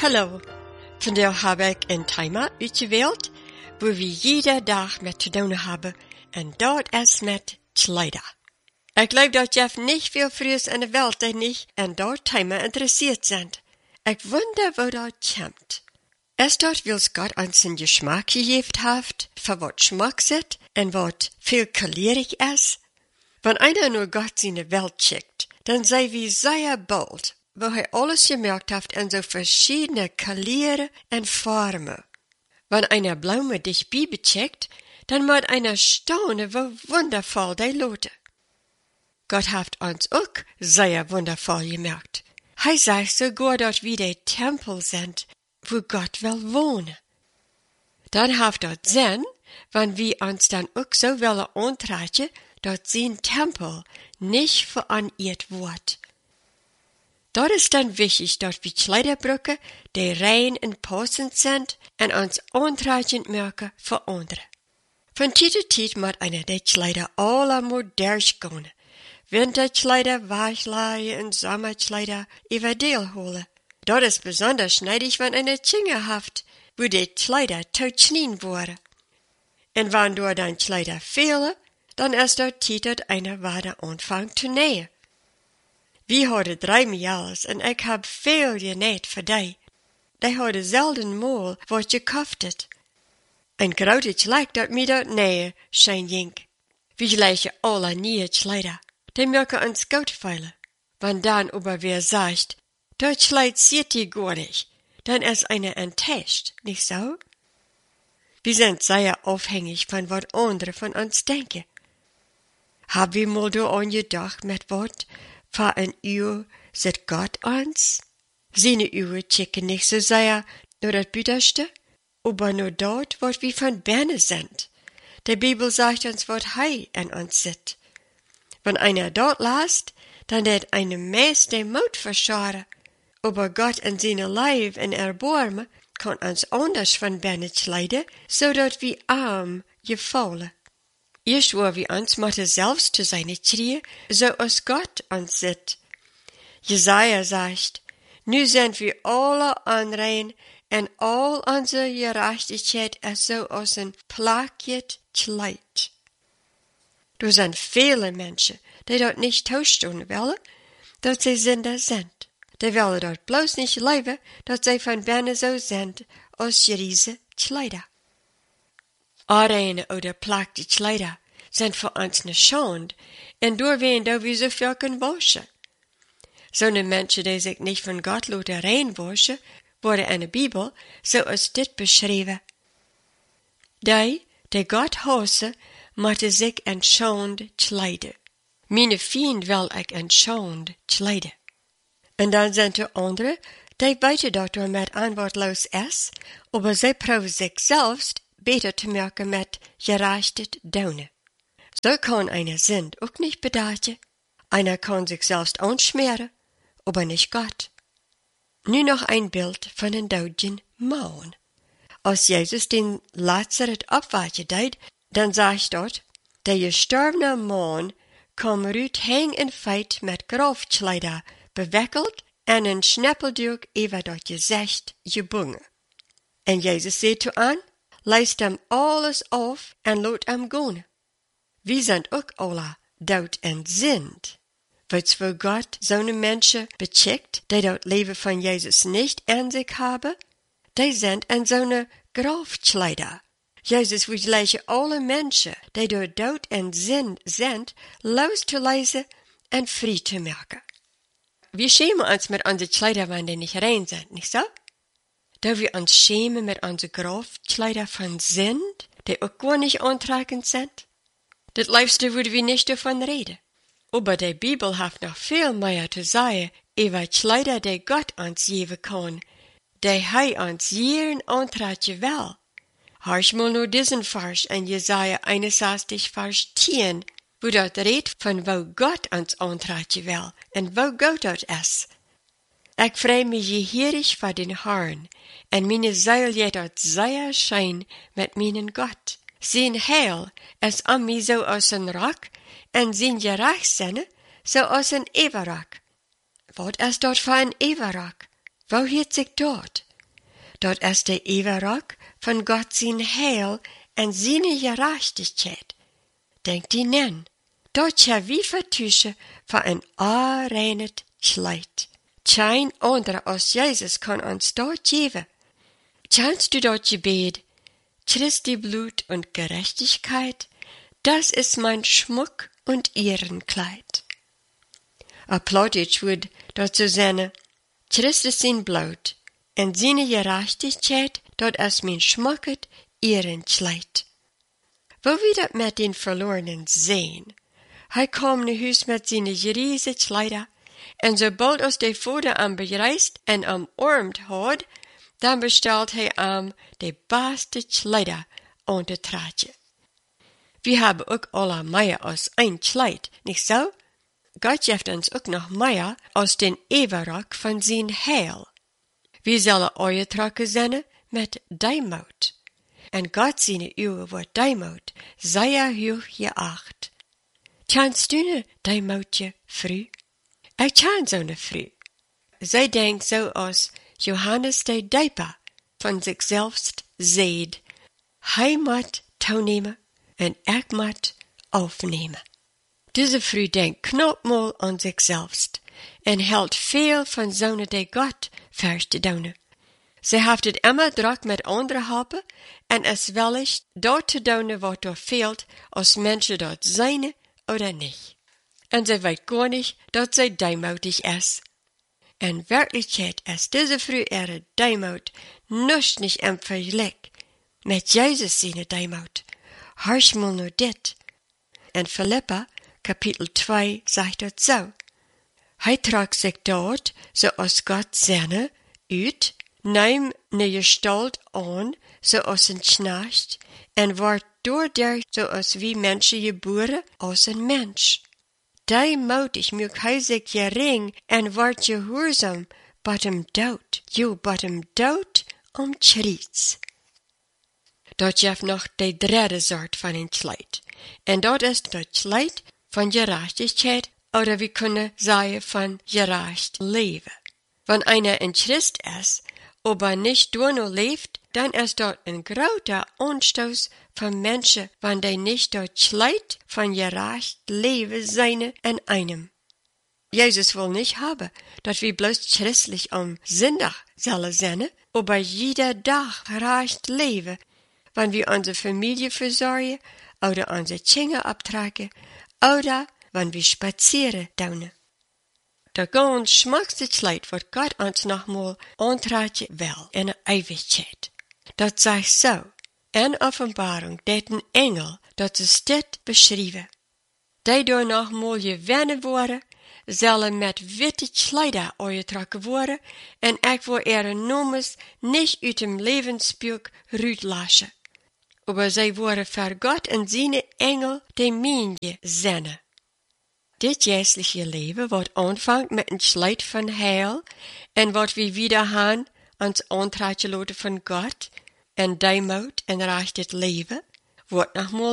Hallo, vandaag heb ik een thema uitgewählt, wo we jeder dag met te doen hebben, en dat is met kleider. Ik geloof dat Jeff niet veel Vrouwen in de wereld die niet aan dat thema interessiert zijn. Ik wonder wo dat komt. Is dat wils Gott ons een geschmack gegeven heeft, voor wat smaak zit en wat veel kalorierig is? Wenn einer nur Gott seine Welt schickt, dann sei wie sehr bald, wo alles gemerkt hat in so verschiedene Kalieren und Formen. Wenn einer Blume dich Bibel checkt, dann moet einer staunen, wo wundervoll die Lote. Gott hat uns auch sehr wundervoll gemerkt. Sagt sogar, dass wir die Tempel sind, wo Gott will wohnen. Dann hat dort Sinn, wenn wir uns dann auch so wollen antreiben, dat zijn Tempel nicht veranirrt wird. Dort ist dann wichtig, dass wir Kleider brauchen, die rein und passend sind und uns antragend merken für andere. Von Zeit zu Zeit muss einer die Kleider alle modern gehen. Winterkleider wegleihen und Sommerkleider überdeel holen. Dort ist besonders schneidig, wenn einer Zinge haft, wo die Kleider totschnien wurden. Und wenn dort dann Kleider fehlen, dann ist dort Zeit, dat einer wieder anfangen zu nähen. Wir hadden 3 Mädels en ik heb veel genäht für die. Die hadden selten mal wat gekauft. Ein grote Kleid dat mir dort nähen schein jink. Wir gleichen alle neue Kleider. Die merken uns gut feilen. Wenn dann aber wer sagt, dat Kleid sieht die gar nicht, dann ist einer enttäuscht, nicht so? Wir sind sehr aufhängig von wat andere von uns denken. Hab wir mal da angedacht mit wat für ein Uhr sieht Gott uns? Seine Uhr checken nicht so sehr nur das Büterste, aber nur dort, wat wir von Berne sind. Die Bibel sagt uns, wat an uns sieht. Wenn einer dort lasst, dann wird einem meist den Mut verscharen. Aber Gott in seine Leib und Erbarmen kann uns anders von Berne kleiden, so dat wir arm gefallen. Erst wo wir uns moeten selbst zu seine Trie, so als Gott uns sieht. Jesaja sagt, nu sind wir alle unrein, en all unsere Gerechtigkeit ist so als ein plakiert Kleid. Du sind viele Menschen, die dort nicht tauschen wollen, dass sie Sünder sind. Die wollen dort bloß nicht leben, dass sie von Berne so sind, als geriese Kleider. Arene oder plakte Kleider sind für uns ne Schande, en door wir so viel können waschen. So ne Menschen, die sich nicht von Gott lassen reinwaschen, wurde in der Bibel so als dit beschrieben. Die Gott hassen, moeten sich entschand kleiden. Meine Feind will ich entschand kleiden. En dan sind die anderen, die weten dat er met antwoordloos is, aber sie proben sich selbst beter te merken met gerechtet Daunen. So kann einer Sünd auch nicht bedachen. Einer kann sich selbst anschmieren, aber nicht Gott. Nu noch ein Bild von den doodjen Mann. Als Jesus den Lazarus abwachen deed, dann sagt dort, der gestorbene Mann kam ruut heng in feit met grafkleider bewikkeld en een schneppelduk over dat gezicht gebungen. En Jesus zei aan, leist hem alles auf en laat hem gaan. Wir sind auch alle dood en sind. Weil's wo Gott so ne Menschen beschickt, die dort Leben von Jesus nicht an sich haben, die sind in so ne Grafkleider. Jesus will gleich alle Menschen, die dort dood en sind, loszulesen en frei zu merken. Wir schämen uns mit unseren Kleider, wenn die nicht rein sind, nicht so? Da wir uns schämen mit unseren Grafkleider von sind, die auch gar nicht antragend sind. Das Leibste würde wir nicht davon reden. Aber die Bibel hat noch viel mehr zu sagen über Kleider, die Gott uns geben kann, die uns jeden antragen will. Hörst mal nur diesen Vers in Jesaja 61, Vers 10, wo dort redet von wo Gott uns antragen will und wo Gott dort ist. Ich freue mich gierig vor den Herrn, und meine Seele geht dort sehr schein mit meinen Gott. Sein Heil ist an mir so aus ein Rock, und sein Gerechtsinne so aus ein Everrock. Was ist dort für ein Everrock? Wo hielt sich dort? Dort ist der Everrock von Gott sein Heil en seine Gerechtigkeit. Denkt die nen, dort ja wie vertusche voor een aanreinet Kleid. Kein anderer als Jesus kann uns dort geben. Kannst du dort gebet, Christi Blut und Gerechtigkeit, das ist mein Schmuck und Ehrenkleid. A Plattdeutsch würde dazu sagen, Christus sein Blut, en seine Gerechtigkeit, dort ist mein Schmuck und Ehrenkleid. Wo wir dat met den Verlorenen sehen, hij kam naar huis met zijn riese Kleider, en sobald als de Vader am bereist en umarmt had, dan bestelt hij de beste Kleider aan te tragen. Wir haben ook alle mehr als ein Kleid, nicht so? Gott geeft uns ook nog mehr als den Everrock von sein Heil. Wir sollen euer tragen zijn met Deimut. En Gott seine Uwe wordt Deimut, sehr hoch geacht. Kannst du ne Deimutje früh? Ich kann so ne früh. Zij denkt so als Johannes de Dijper von sich selbst seht. Hij moet toenemen en ik moet aufnehmen. Diese Früh denkt knapmal an sich selbst en hält viel von zonen de Gott vers te doen. Ze heeft het immer druk met andere helpen en is willig dat te doen wat er fehlt, als mensen dat zijn oder nicht. En ze weet gar nicht, dat zij deimoutig is. In Wirklichkeit ist diese Früh ihre Deimut nichts nicht im Vergleich mit Jesus seine Deimut. Hörst mal nur dit. In Philippa, Kapitel 2, sagt dort so. Hij tragt sich dort, so als Gott seine, uit, neem ne Gestalt an, so als een Knecht, en wordt doordat so als wie Menschen geboren als een Mensch. Deimoutig moet hij zich gering en wordt gehoorzaam, bottom dood, bottom dood om Christus. Dat geeft nog de derde soort van een Kleid. En dat is dat Kleid van gerechtigheid, oder we kunnen zeggen van gerecht leven. Wenn einer in Christ ist, aber nicht nur lebt, dann ist dort ein großer Anstoß von Menschen, wenn die nicht dort Kleid von gerecht Leben seine in einem. Jesus will nicht haben, dass wir bloß christlich am Sonntag sollen sein, aber jeder Tag recht leben, wenn wir unsere Familie versorgen oder unsere Kinder abtragen oder wenn wir spazieren tun. Der ganz schmuckste Kleid wird Gott uns nochmal antragen will in der Ewigkeit. Dat sagt so, in Offenbarung, dat een Engel, dat is dit beschreven. Die door nochmal gewennen worden, zullen met witte Kleider uitgetrokken worden, en ik wil ihre Nomes nicht uit dem Levensbuch rütlaschen. Aber zij worden voor Gott en zijn Engel de Minje zenden. Dit geestliche Leben wordt aanvangt met een Kleid van Heil, en wat we wieder gaan, ons aantragen laten van Gott, en Deimut en rechtes Leben, wordt nogmaals